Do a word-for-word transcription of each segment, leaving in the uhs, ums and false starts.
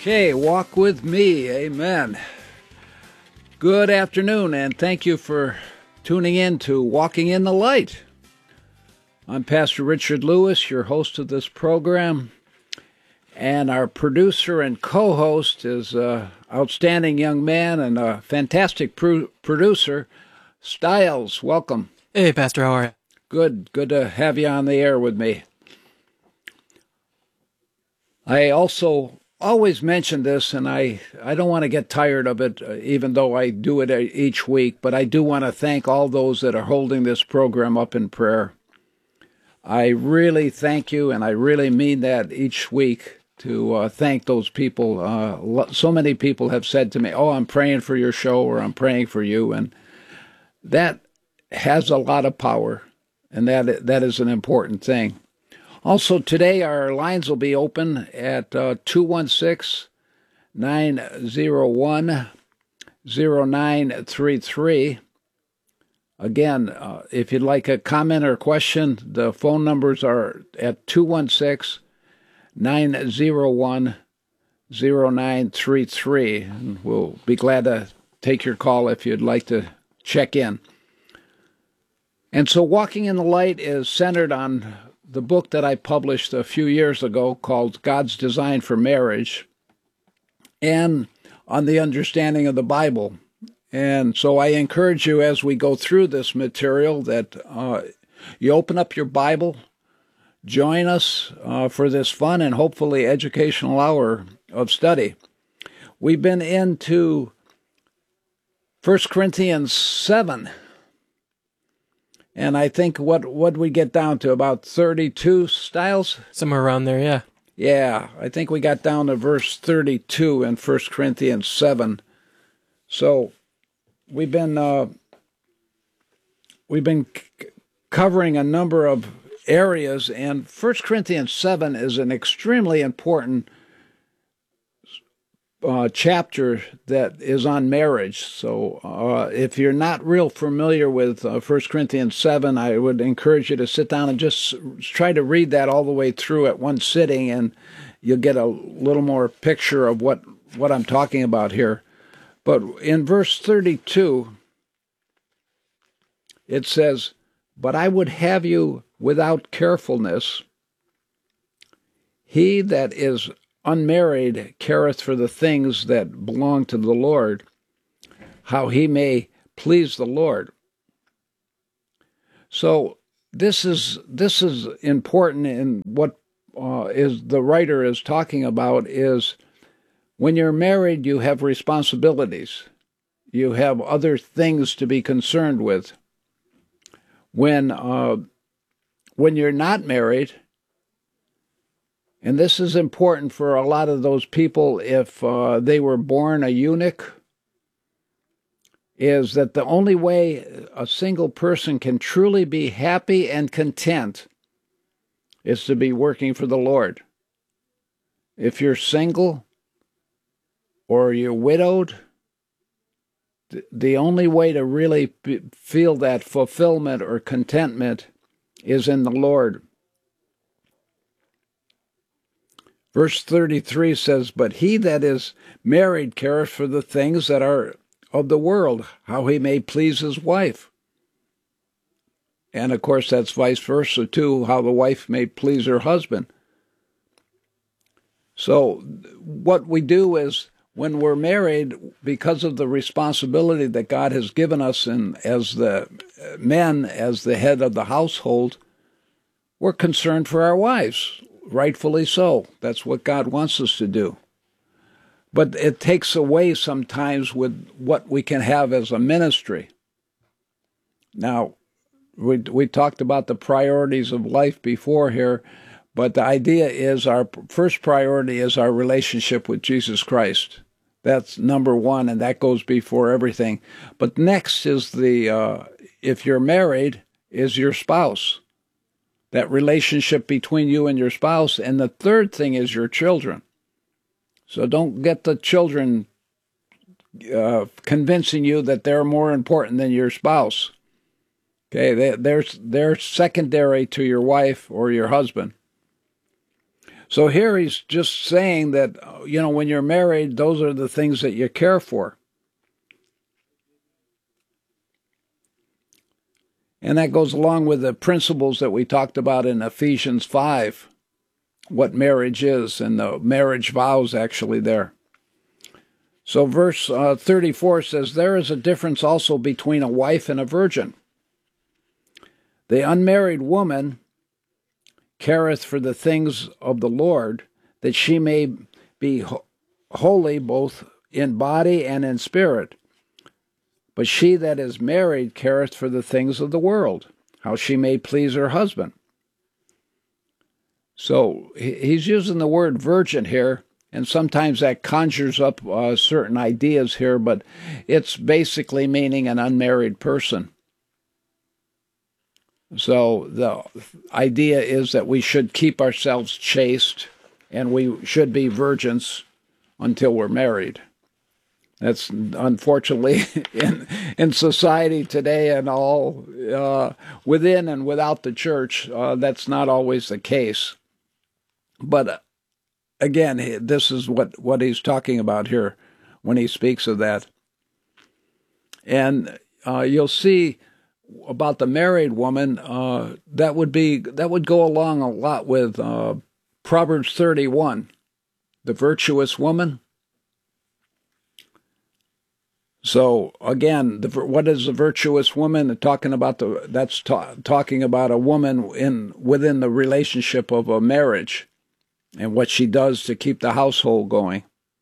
Okay, walk with me. Amen. Good afternoon, and thank you for tuning in to Walking in the Light. I'm Pastor Richard Lewis, your host of this program, and our producer and co-host is an outstanding young man and a fantastic pro- producer, Styles. Welcome. Hey, Pastor, how are you? Good. Good to have you on the air with me. I also always mention this, and I, I don't want to get tired of it, uh, even though I do it each week, but I do want to thank all those that are holding this program up in prayer. I really thank you, and I really mean that each week to uh, thank those people. Uh, so many people have said to me, oh, I'm praying for your show, or I'm praying for you, and that has a lot of power, and that that is an important thing. Also, today our lines will be open at uh, two one six, nine zero one, zero nine three three. Again, uh, if you'd like a comment or question, the phone numbers are at two one six, nine zero one, zero nine three three. And we'll be glad to take your call if you'd like to check in. And so Walking in the Light is centered on the book that I published a few years ago called God's Design for Marriage, and on the understanding of the Bible. And so I encourage you as we go through this material that uh, you open up your Bible, join us uh, for this fun and hopefully educational hour of study. We've been into First Corinthians seven. And I think what what we get down to about thirty-two, Styles? Somewhere around there, yeah. Yeah, I think we got down to verse thirty-two in First Corinthians seven. So we've been uh, we've been c- covering a number of areas, and First Corinthians seven is an extremely important Uh, chapter that is on marriage. So uh, if you're not real familiar with uh, First Corinthians seven, I would encourage you to sit down and just try to read that all the way through at one sitting, and you'll get a little more picture of what, what I'm talking about here. But in verse thirty-two, it says, "But I would have you without carefulness. He that is unmarried careth for the things that belong to the Lord, how he may please the Lord." So this is this is important, in what uh, is the writer is talking about is when you're married, you have responsibilities. You have other things to be concerned with. When uh, when you're not married, and this is important for a lot of those people if uh, they were born a eunuch, is that the only way a single person can truly be happy and content is to be working for the Lord. If you're single or you're widowed, the only way to really feel that fulfillment or contentment is in the Lord. Verse thirty-three says, "But he that is married careth for the things that are of the world, how he may please his wife." And of course, that's vice versa too, how the wife may please her husband. So what we do is, when we're married, because of the responsibility that God has given us, and as the men, as the head of the household, we're concerned for our wives. Rightfully so. That's what God wants us to do. But it takes away sometimes with what we can have as a ministry. Now, we we talked about the priorities of life before here, but the idea is our first priority is our relationship with Jesus Christ. That's number one, and that goes before everything. But next is the, uh, if you're married, is your spouse. That relationship between you and your spouse. And the third thing is your children. So don't get the children uh, convincing you that they're more important than your spouse. Okay, they, they're, they're secondary to your wife or your husband. So here he's just saying that, you know, when you're married, those are the things that you care for. And that goes along with the principles that we talked about in Ephesians five, what marriage is, and the marriage vows actually there. So verse uh, thirty-four says, there is a difference also between a wife and a virgin. The unmarried woman careth for the things of the Lord, that she may be ho- holy both in body and in spirit. But she that is married careth for the things of the world, how she may please her husband. So he's using the word virgin here, and sometimes that conjures up uh, certain ideas here, but it's basically meaning an unmarried person. So the idea is that we should keep ourselves chaste, and we should be virgins until we're married. That's unfortunately in in society today and all uh, within and without the church, uh, that's not always the case. But uh, again, this is what, what he's talking about here when he speaks of that. And uh, you'll see about the married woman, uh, that would be that would go along a lot with uh, Proverbs thirty-one, the virtuous woman. So again, the, what is the virtuous woman? Talking about the that's ta- talking about a woman in within the relationship of a marriage, and what she does to keep the household going.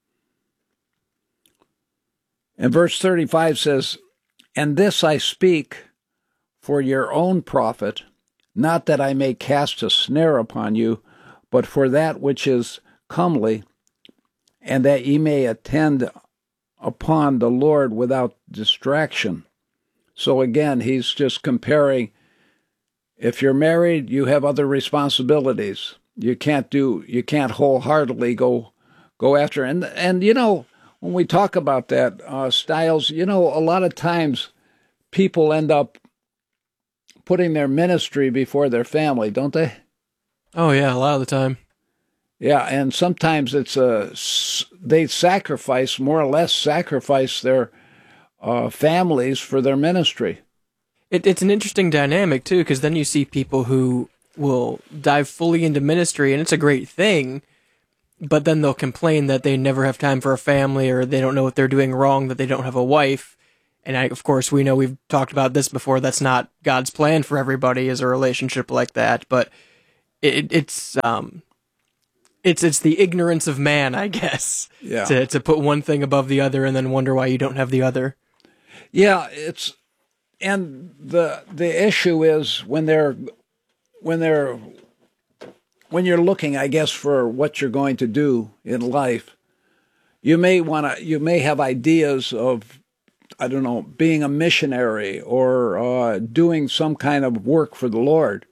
And verse thirty-five says, "And this I speak for your own profit, not that I may cast a snare upon you, but for that which is comely, and that ye may attend upon the Lord without distraction." So again, he's just comparing, if you're married, you have other responsibilities. You can't do, you can't wholeheartedly go go after. And, and you know, when we talk about that, uh, Styles, you know, a lot of times people end up putting their ministry before their family, don't they? Oh, yeah, a lot of the time. Yeah, and sometimes it's a, they sacrifice, more or less sacrifice their uh, families for their ministry. It, it's an interesting dynamic, too, because then you see people who will dive fully into ministry, and it's a great thing, but then they'll complain that they never have time for a family, or they don't know what they're doing wrong, that they don't have a wife. And I, of course, we know we've talked about this before. That's not God's plan for everybody, is a relationship like that. But it, it's um, it's it's the ignorance of man, I guess, yeah. to to put one thing above the other and then wonder why you don't have the other. Yeah, it's and the the issue is when they're when they're when you're looking, I guess, for what you're going to do in life, you may want to you may have ideas of, I don't know, being a missionary or uh, doing some kind of work for the Lord.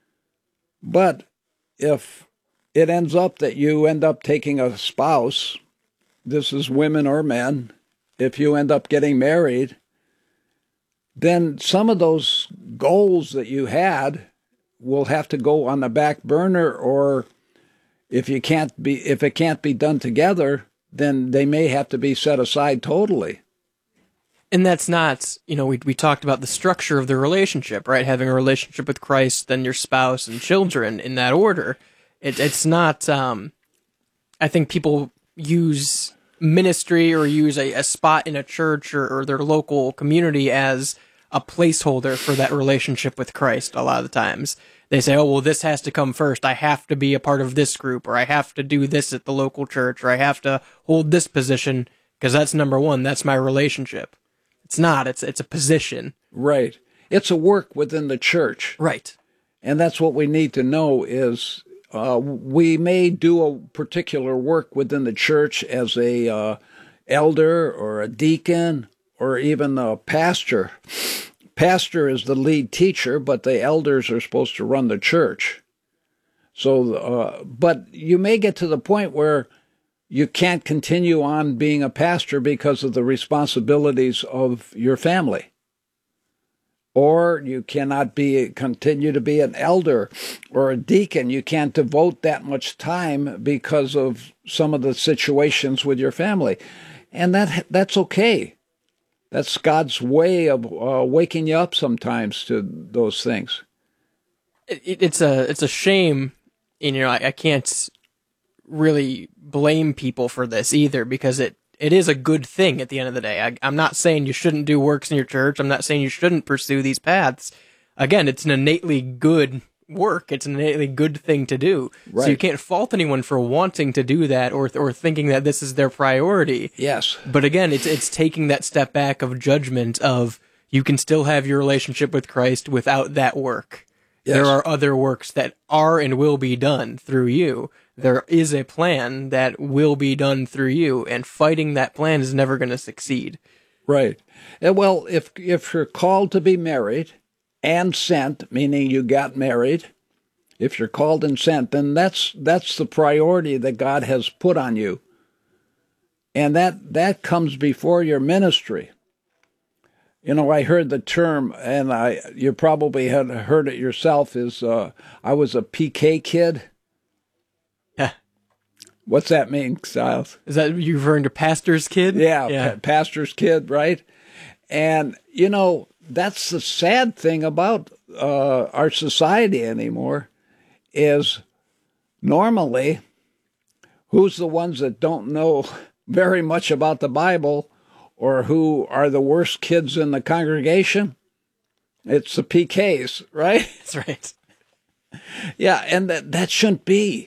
But if it ends up that you end up taking a spouse, this is women or men, if you end up getting married, then some of those goals that you had will have to go on the back burner, or if you can't be, if it can't be done together, then they may have to be set aside totally. And that's not, you know, we we talked about the structure of the relationship, right? Having a relationship with Christ, then your spouse and children in that order. It, it's not, um, I think people use ministry or use a, a spot in a church or, or their local community as a placeholder for that relationship with Christ a lot of the times. They say, oh, well, this has to come first. I have to be a part of this group, or I have to do this at the local church, or I have to hold this position because that's number one. That's my relationship. It's not. It's it's a position. Right. It's a work within the church. Right. And that's what we need to know is uh, we may do a particular work within the church as a uh, elder or a deacon or even a pastor. Pastor is the lead teacher, but the elders are supposed to run the church. So, uh, but you may get to the point where you can't continue on being a pastor because of the responsibilities of your family. Or you cannot be continue to be an elder or a deacon. You can't devote that much time because of some of the situations with your family. And that that's okay. That's God's way of uh, waking you up sometimes to those things. It, it's a it's a shame, and you know I, I can't really blame people for this either, because it, it is a good thing at the end of the day. I, I'm not saying you shouldn't do works in your church. I'm not saying you shouldn't pursue these paths. Again, it's an innately good work. It's an innately good thing to do. Right. So you can't fault anyone for wanting to do that or or thinking that this is their priority. Yes. But again, it's it's taking that step back of judgment of you can still have your relationship with Christ without that work. Yes. There are other works that are and will be done through you. There is a plan that will be done through you, and fighting that plan is never going to succeed. Right. And well, if if you're called to be married and sent, meaning you got married, if you're called and sent, then that's that's the priority that God has put on you. And that that comes before your ministry. You know, I heard the term, and I you probably had heard it yourself, is uh, I was a P K kid. Yeah. What's that mean, Stiles? Is that you referring to pastor's kid? Yeah, yeah. Pa- pastor's kid, right? And, you know, that's the sad thing about uh, our society anymore, is normally who's the ones that don't know very much about the Bible or who are the worst kids in the congregation? It's the P Ks, right? That's right. Yeah, and that, that shouldn't be.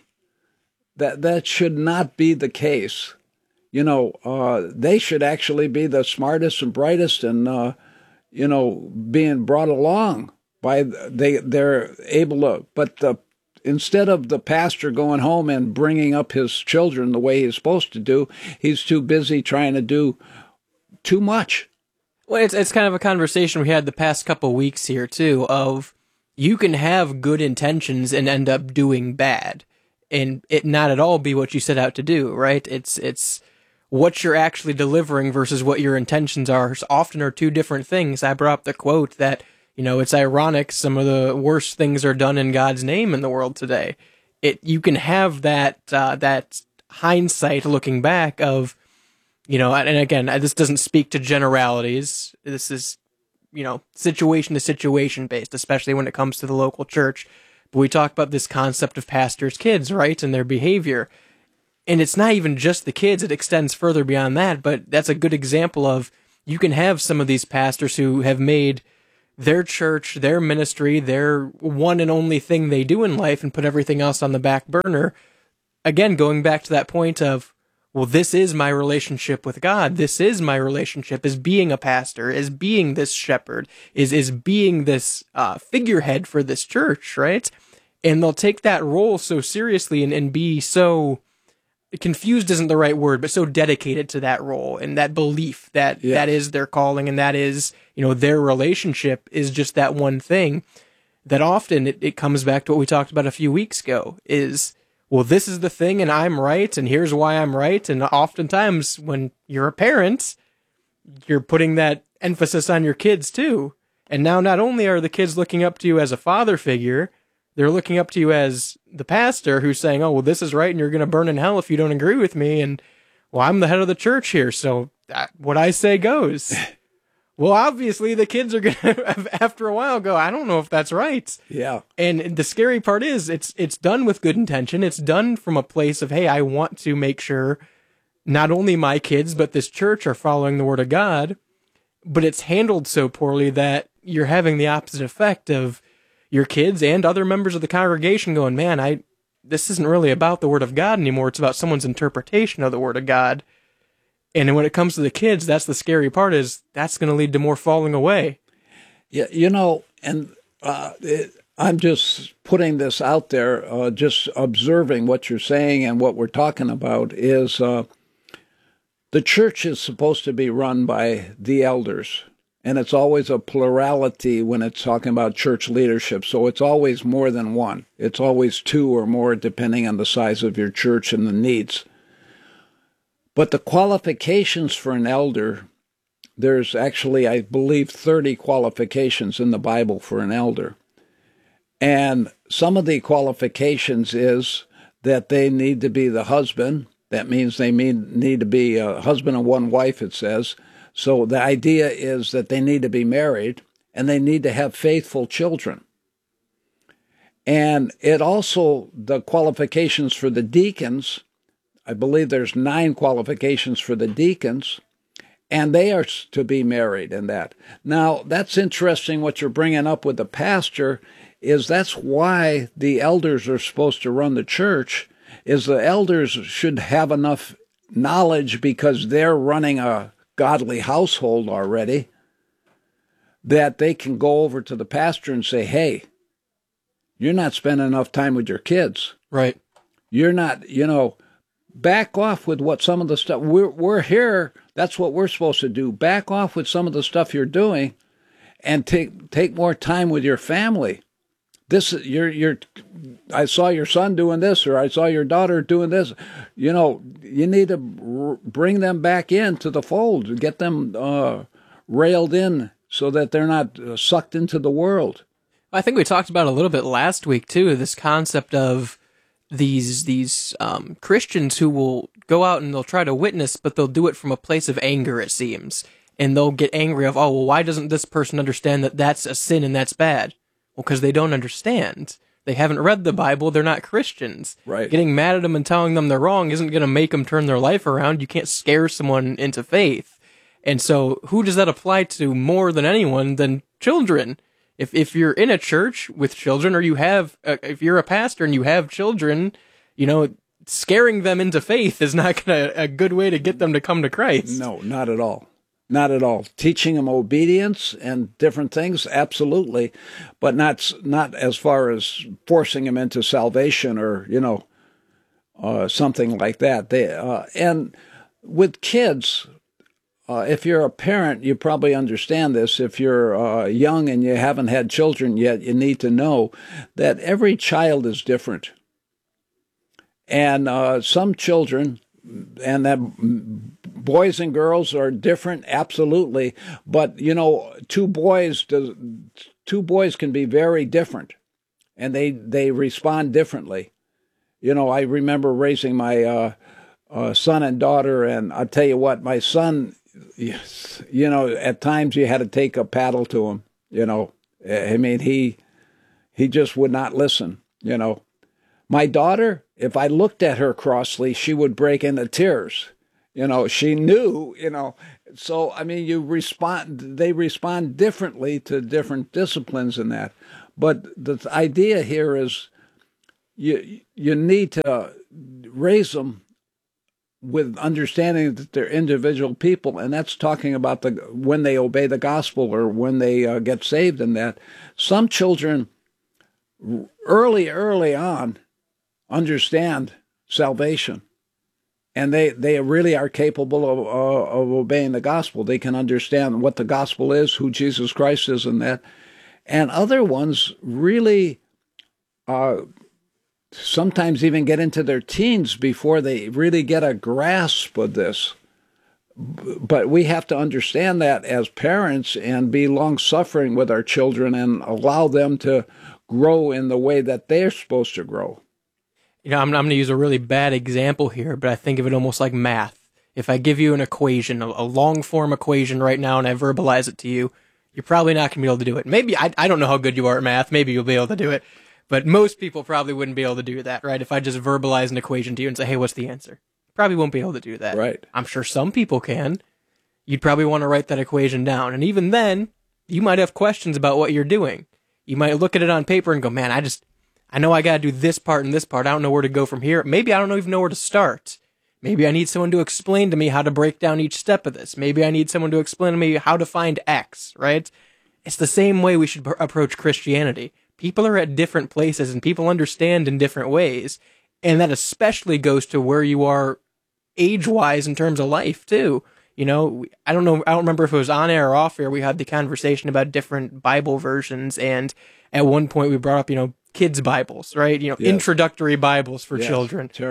That that should not be the case. You know, uh, they should actually be the smartest and brightest and, uh, you know, being brought along by, they, they're able to, but the, instead of the pastor going home and bringing up his children the way he's supposed to do, he's too busy trying to do too much. Well, it's it's kind of a conversation we had the past couple weeks here, too, of you can have good intentions and end up doing bad, and it not at all be what you set out to do, right? It's it's what you're actually delivering versus what your intentions are often are two different things. I brought up the quote that, you know, it's ironic some of the worst things are done in God's name in the world today. It you can have that uh, that hindsight looking back of, you know, and again, this doesn't speak to generalities. This is, you know, situation to situation based, especially when it comes to the local church. But we talk about this concept of pastors' kids, right, and their behavior. And it's not even just the kids. It extends further beyond that. But that's a good example of you can have some of these pastors who have made their church, their ministry, their one and only thing they do in life and put everything else on the back burner. Again, going back to that point of, well, this is my relationship with God. This is my relationship as being a pastor, as being this shepherd, is is being this uh, figurehead for this church, right? And they'll take that role so seriously and, and be so, confused isn't the right word, but so dedicated to that role and that belief that yes. that is their calling and that is, you know, their relationship is just that one thing, that often it, it comes back to what we talked about a few weeks ago is, well, this is the thing and I'm right and here's why I'm right. And oftentimes when you're a parent, you're putting that emphasis on your kids too. And now not only are the kids looking up to you as a father figure, they're looking up to you as the pastor who's saying, oh, well, this is right and you're going to burn in hell if you don't agree with me. And, well, I'm the head of the church here, so that, what I say goes. Well, obviously, the kids are going to, after a while, go, I don't know if that's right. Yeah. And the scary part is it's it's done with good intention. It's done from a place of, hey, I want to make sure not only my kids, but this church are following the word of God. But it's handled so poorly that you're having the opposite effect of your kids and other members of the congregation going, man, I this isn't really about the word of God anymore. It's about someone's interpretation of the word of God. And when it comes to the kids, that's the scary part is that's going to lead to more falling away. Yeah, you know, and uh, it, I'm just putting this out there, uh, just observing what you're saying and what we're talking about is uh, the church is supposed to be run by the elders. And it's always a plurality when it's talking about church leadership. So it's always more than one. It's always two or more, depending on the size of your church and the needs. But the qualifications for an elder there's actually, I believe, thirty qualifications in the Bible for an elder. And some of the qualifications is that they need to be the husband. That means they need, need to be a husband and one wife, it says. So the idea is that they need to be married and they need to have faithful children. And it also, the qualifications for the deacons, I believe there's nine qualifications for the deacons, and they are to be married in that. Now, that's interesting what you're bringing up with the pastor, is that's why the elders are supposed to run the church, is the elders should have enough knowledge because they're running a godly household already, that they can go over to the pastor and say, hey, you're not spending enough time with your kids. Right. You're not, you know, back off with what some of the stuff, we're, we're here, that's what we're supposed to do. Back off with some of the stuff you're doing and take take more time with your family. This, you're, you're, I saw your son doing this, or I saw your daughter doing this. You know, you need to r- bring them back into the fold, get them uh, railed in so that they're not uh, sucked into the world. I think we talked about it a little bit last week too, this concept of these these um, Christians who will go out and they'll try to witness, but they'll do it from a place of anger, it seems. And they'll get angry of, oh, well, why doesn't this person understand that that's a sin and that's bad? Well, because they don't understand. They haven't read the Bible. They're not Christians. Right. Getting mad at them and telling them they're wrong isn't going to make them turn their life around. You can't scare someone into faith. And so who does that apply to more than anyone than children? If if you're in a church with children, or you have, uh, if you're a pastor and you have children, you know, scaring them into faith is not gonna, a good way to get them to come to Christ. No, not at all. Not at all. Teaching them obedience and different things, absolutely, but not not as far as forcing them into salvation or, you know, uh, something like that. They uh, and with kids, uh, if you're a parent, you probably understand this. If you're uh, young and you haven't had children yet, you need to know that every child is different, and uh, some children. And that boys and girls are different, absolutely. But, you know, two boys does, two boys can be very different, and they, they respond differently. You know, I remember raising my uh, uh, son and daughter, and I'll tell you what, my son, you know, at times you had to take a paddle to him, you know. I mean, he he just would not listen, you know. My daughter, if I looked at her crossly, she would break into tears. You know, she knew, you know. So, I mean, you respond, they respond differently to different disciplines in that. But the idea here is you you need to raise them with understanding that they're individual people, and that's talking about the when they obey the gospel or when they uh, get saved in that. Some children early, early on, understand salvation, and they, they really are capable of, uh, of obeying the gospel. They can understand what the gospel is, who Jesus Christ is, and that. And other ones really uh, sometimes even get into their teens before they really get a grasp of this. But we have to understand that as parents and be long-suffering with our children and allow them to grow in the way that they're supposed to grow. You know, I'm, I'm going to use a really bad example here, but I think of it almost like math. If I give you an equation, a, a long-form equation right now, and I verbalize it to you, you're probably not going to be able to do it. Maybe, I, I don't know how good you are at math. Maybe you'll be able to do it. But most people probably wouldn't be able to do that, right? If I just verbalize an equation to you and say, hey, what's the answer? Probably won't be able to do that. Right. I'm sure some people can. You'd probably want to write that equation down. And even then, you might have questions about what you're doing. You might look at it on paper and go, man, I just... I know I got to do this part and this part. I don't know where to go from here. Maybe I don't even know where to start. Maybe I need someone to explain to me how to break down each step of this. Maybe I need someone to explain to me how to find X, right? It's the same way we should b- approach Christianity. People are at different places and people understand in different ways. And that especially goes to where you are age-wise in terms of life, too. You know, I don't know, I don't remember if it was on air or off air, we had the conversation about different Bible versions. And at one point we brought up, you know, kids' Bibles, right? You know, yes. introductory Bibles for yes. children. Terrible.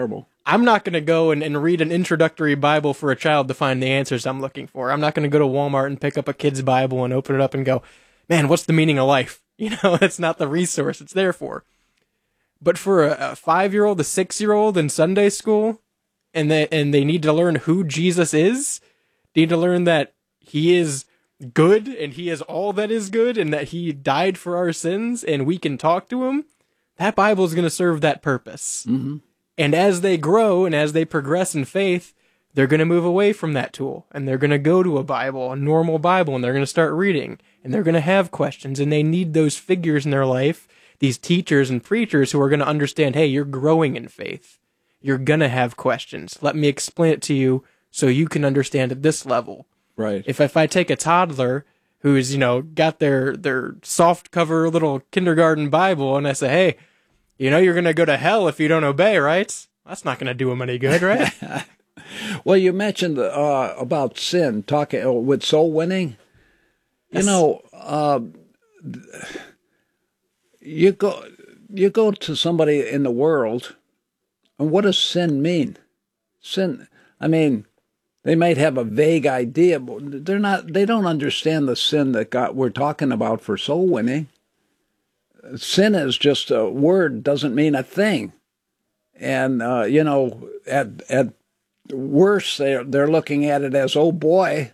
I'm not going to go and, and read an introductory Bible for a child to find the answers I'm looking for. I'm not going to go to Walmart and pick up a kid's Bible and open it up and go, man, what's the meaning of life? You know, that's not the resource it's there for. But for a, a five-year-old, a six-year-old in Sunday school, and they, and they need to learn who Jesus is, they need to learn that he is good and he is all that is good and that he died for our sins and we can talk to him, that Bible is going to serve that purpose. Mm-hmm. And as they grow and as they progress in faith, they're going to move away from that tool and they're going to go to a Bible, a normal Bible, and they're going to start reading and they're going to have questions, and they need those figures in their life, these teachers and preachers who are going to understand, hey, you're growing in faith. You're going to have questions. Let me explain it to you so you can understand at this level. Right. If if I take a toddler who's, you know, got their, their soft cover little kindergarten Bible and I say, hey, you know, you're going to go to hell if you don't obey, right? That's not going to do them any good, right? Well, you mentioned uh, about sin, talking uh, with soul winning. You yes. know, uh, you go you go to somebody in the world, and what does sin mean? Sin, I mean, they might have a vague idea, but they're not. They don't understand the sin that God, we're talking about for soul winning. Sin is just a word, doesn't mean a thing. And, uh, you know, at at worst, they're, they're looking at it as, oh, boy,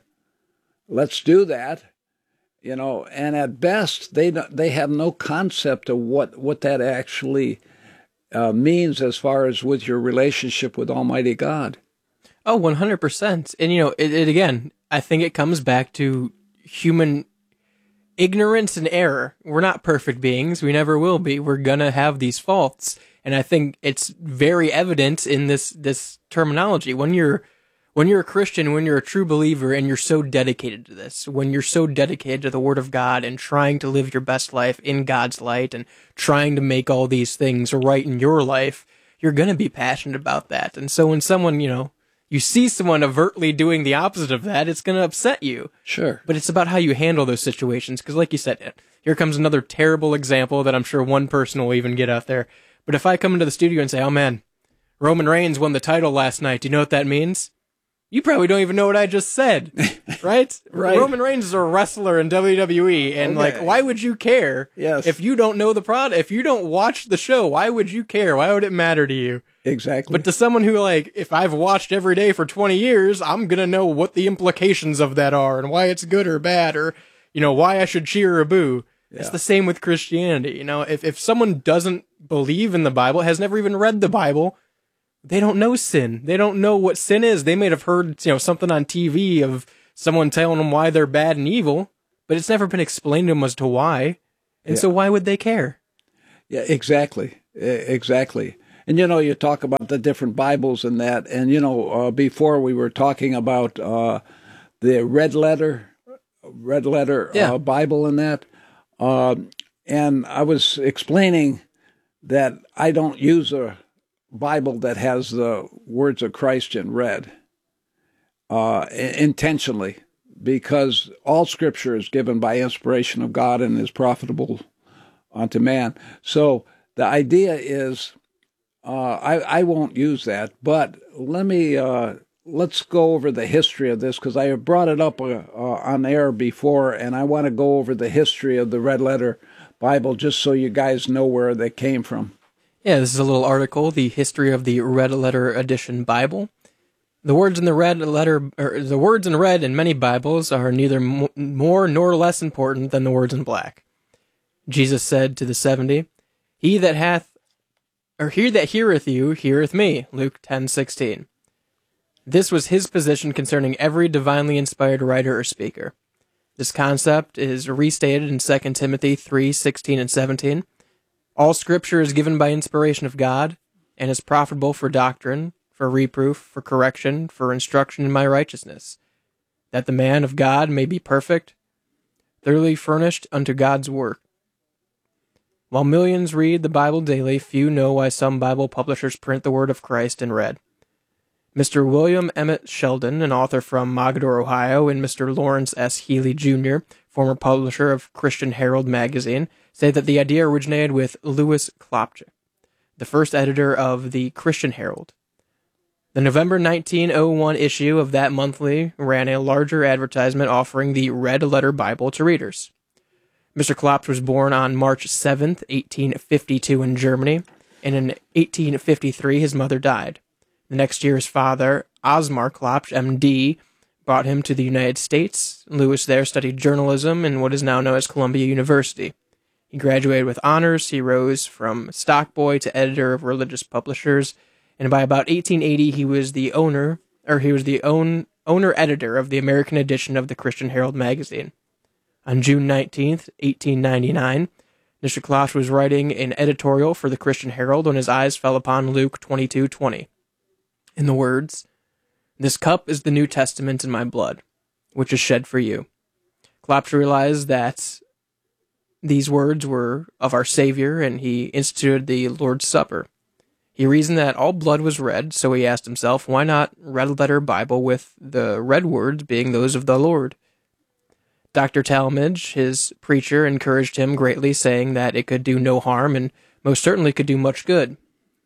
let's do that. You know, and at best, they they have no concept of what, what that actually uh, means as far as with your relationship with Almighty God. Oh, one hundred percent. And, you know, it, it again, I think it comes back to human ignorance and error. We're not perfect beings. We never will be. We're gonna have these faults. And I think it's very evident in this, this terminology. When you're, when you're a Christian, when you're a true believer and you're so dedicated to this, when you're so dedicated to the Word of God and trying to live your best life in God's light and trying to make all these things right in your life, you're gonna be passionate about that. And so when someone, you know, you see someone overtly doing the opposite of that, it's going to upset you. Sure. But it's about how you handle those situations. Because like you said, here comes another terrible example that I'm sure one person will even get out there. But if I come into the studio and say, oh man, Roman Reigns won the title last night, do you know what that means? You probably don't even know what I just said, right? Right. Roman Reigns is a wrestler in W W E, and okay. like, why would you care? Yes. If you don't know the product, if you don't watch the show, why would you care? Why would it matter to you? Exactly. But to someone who, like, if I've watched every day for twenty years, I'm gonna know what the implications of that are and why it's good or bad, or, you know, why I should cheer or boo. Yeah. It's the same with Christianity. You know, if if someone doesn't believe in the Bible, has never even read the Bible, they don't know sin. They don't know what sin is. They may have heard, you know, something on T V of someone telling them why they're bad and evil, but it's never been explained to them as to why. And yeah. so why would they care? Yeah, exactly. Exactly. And, you know, you talk about the different Bibles and that. And, you know, uh, before we were talking about uh, the red letter, red letter yeah. uh, Bible and that. Uh, and I was explaining that I don't use a Bible that has the words of Christ in red uh, intentionally, because all Scripture is given by inspiration of God and is profitable unto man. So the idea is, uh, I, I won't use that, but let me uh, let's go over the history of this, because I have brought it up uh, uh, on air before, and I want to go over the history of the red letter Bible just so you guys know where they came from. Yeah, this is a little article, The History of the Red Letter Edition Bible. The words in the red letter, or the words in red in many Bibles are neither more nor less important than the words in black. Jesus said to the seventy, He that hath, or he that heareth you, heareth me, Luke ten sixteen. This was his position concerning every divinely inspired writer or speaker. This concept is restated in Second Timothy three sixteen and seventeen. All Scripture is given by inspiration of God, and is profitable for doctrine, for reproof, for correction, for instruction in my righteousness, that the man of God may be perfect, thoroughly furnished unto God's work. While millions read the Bible daily, few know why some Bible publishers print the word of Christ in red. Mister William Emmett Sheldon, an author from Mogadore, Ohio, and Mister Lawrence S. Healy, Junior, former publisher of Christian Herald magazine, say that the idea originated with Louis Klopchick, the first editor of the Christian Herald. The November nineteen oh one issue of that monthly ran a larger advertisement offering the Red Letter Bible to readers. Mister Klopsch was born on March seventh, eighteen fifty-two in Germany, and in eighteen fifty-three his mother died. The next year his father, Osmar Klopsch, M D, brought him to the United States. Lewis there studied journalism in what is now known as Columbia University. He graduated with honors. He rose from stockboy to editor of religious publishers, and by about eighteen eighty he was the owner, or he was the own owner editor of the American edition of the Christian Herald magazine. On June nineteenth, eighteen ninety-nine, Mister Klopsch was writing an editorial for the Christian Herald when his eyes fell upon Luke twenty-two twenty. In the words, "This cup is the New Testament in my blood, which is shed for you." Klopsch realized that these words were of our Savior, and he instituted the Lord's Supper. He reasoned that all blood was red, so he asked himself, why not red letter Bible with the red words being those of the Lord? Doctor Talmage, his preacher, encouraged him greatly, saying that it could do no harm and most certainly could do much good.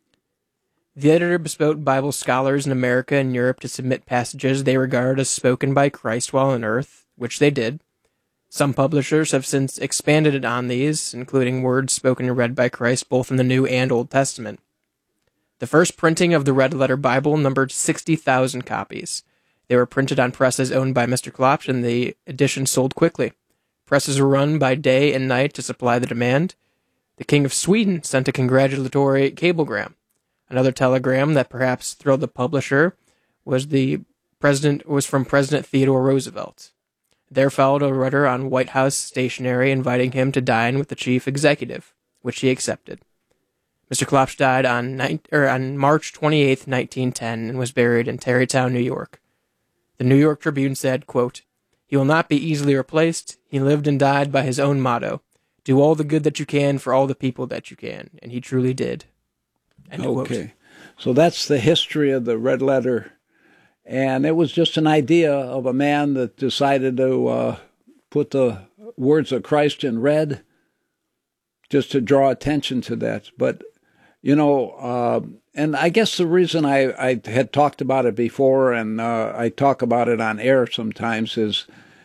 The editor bespoke Bible scholars in America and Europe to submit passages they regarded as spoken by Christ while on earth, which they did. Some publishers have since expanded on these, including words spoken and read by Christ both in the New and Old Testament. The first printing of the Red Letter Bible numbered sixty thousand copies. They were printed on presses owned by Mister Klopsch, and the edition sold quickly. Presses were run by day and night to supply the demand. The King of Sweden sent a congratulatory cablegram. Another telegram that perhaps thrilled the publisher was the president was from President Theodore Roosevelt. There followed a letter on White House stationery inviting him to dine with the chief executive, which he accepted. Mister Klopsch died on, ni- or on March twenty-eighth, nineteen ten, and was buried in Tarrytown, New York. The New York Tribune said, quote, "He will not be easily replaced. He lived and died by his own motto. Do all the good that you can for all the people that you can." And he truly did. End okay. Quote. So that's the history of the red letter. And it was just an idea of a man that decided to uh, put the words of Christ in red just to draw attention to that. But, you know, uh, and I guess the reason I, I had talked about it before, and uh, I talk about it on air sometimes, is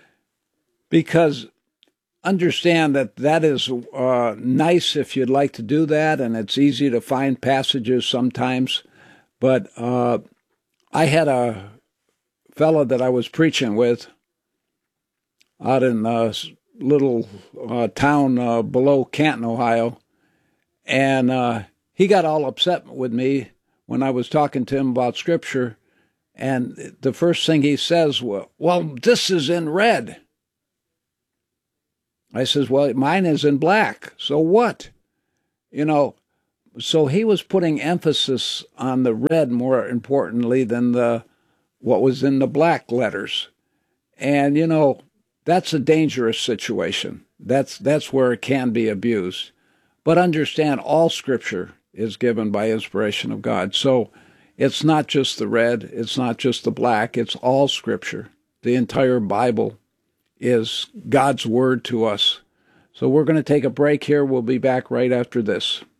because understand that that is uh, nice if you'd like to do that, and it's easy to find passages sometimes. But uh, I had a fellow that I was preaching with out in a little uh, town uh, below Canton, Ohio, and uh, he got all upset with me when I was talking to him about Scripture, and the first thing he says, well, well, this is in red. I says, well, mine is in black, so what? You know, so he was putting emphasis on the red more importantly than the what was in the black letters. And, you know, that's a dangerous situation. That's that's where it can be abused. But understand, all Scripture is given by inspiration of God. So it's not just the red, it's not just the black, it's all Scripture. The entire Bible is God's Word to us. So we're going to take a break here. We'll be back right after this.